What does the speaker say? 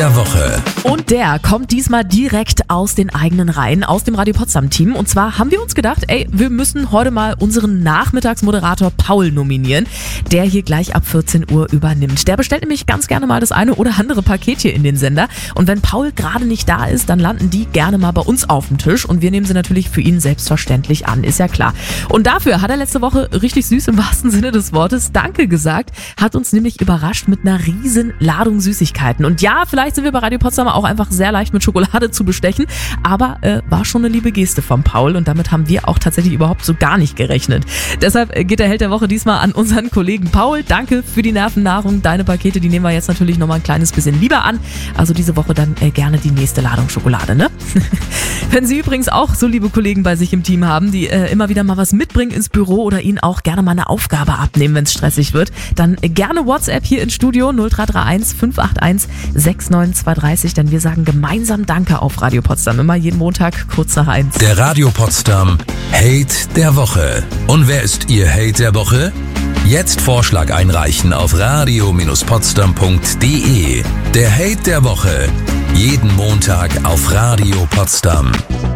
der Woche. Und der kommt diesmal direkt aus den eigenen Reihen, aus dem Radio Potsdam-Team. Und zwar haben wir uns gedacht, wir müssen heute mal unseren Nachmittagsmoderator Paul nominieren, der hier gleich ab 14 Uhr übernimmt. Der bestellt nämlich ganz gerne mal das eine oder andere Paket hier in den Sender. Und wenn Paul gerade nicht da ist, dann landen die gerne mal bei uns auf dem Tisch. Und wir nehmen sie natürlich für ihn selbstverständlich an, ist ja klar. Und dafür hat er letzte Woche richtig süß im wahrsten Sinne des Wortes Danke gesagt, hat uns nämlich überrascht mit einer riesen Ladung Süßigkeiten. Und ja, vielleicht sind wir bei Radio Potsdam auch einfach sehr leicht mit Schokolade zu bestechen, aber war schon eine liebe Geste von Paul und damit haben wir auch tatsächlich überhaupt so gar nicht gerechnet. Deshalb geht der Held der Woche diesmal an unseren Kollegen Paul. Danke für die Nervennahrung. Deine Pakete, die nehmen wir jetzt natürlich nochmal ein kleines bisschen lieber an. Also diese Woche dann gerne die nächste Ladung Schokolade, ne? Wenn Sie übrigens auch so liebe Kollegen bei sich im Team haben, die immer wieder mal was mitbringen ins Büro oder Ihnen auch gerne mal eine Aufgabe abnehmen, wenn es stressig wird, dann gerne WhatsApp hier ins Studio 0331 581 69230, denn wir sagen gemeinsam Danke auf Radio Potsdam. Immer jeden Montag kurz nach 1. Der Radio Potsdam Hate der Woche. Und wer ist Ihr Hate der Woche? Jetzt Vorschlag einreichen auf radio-potsdam.de. Der Hate der Woche. Jeden Montag auf Radio Potsdam.